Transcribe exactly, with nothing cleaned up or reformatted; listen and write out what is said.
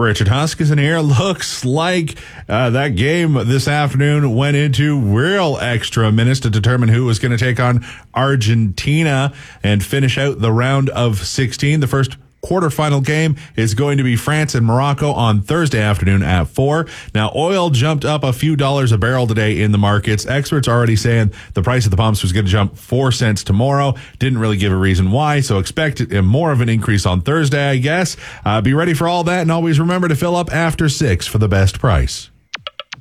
Richard Huskisson here. Looks like uh, that game this afternoon went into real extra minutes to determine who was going to take on Argentina and finish out the round of sixteen. The first quarterfinal game is going to be France and Morocco on Thursday afternoon at four. Now, oil jumped up a few dollars a barrel today in the markets. Experts are already saying the price at the pumps was going to jump four cents tomorrow. Didn't really give a reason why, so expect more of an increase on Thursday, I guess. Uh, be ready for all that, and always remember to fill up after six for the best price.